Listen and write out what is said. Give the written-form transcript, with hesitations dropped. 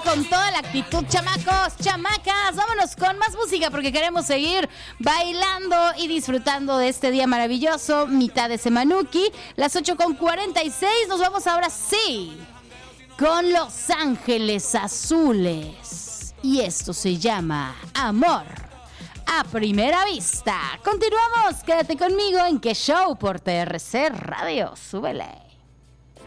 con toda la actitud, chamacos, chamacas. Vámonos con más música porque queremos seguir bailando y disfrutando de este día maravilloso, mitad de semanuki. Las 8:46, nos vamos ahora sí con Los Ángeles Azules. Y esto se llama Amor a Primera Vista. Continuamos, quédate conmigo en Qué Show por TRC Radio. Súbele.